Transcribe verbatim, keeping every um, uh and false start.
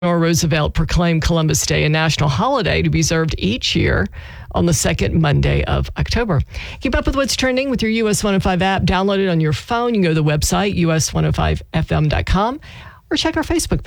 Roosevelt proclaimed Columbus Day a national holiday to be observed each year on the second Monday of October. Keep up with what's trending with your U S one oh five app. Download it on your phone. You can go to the website, U S one oh five F M dot com, or check our Facebook page.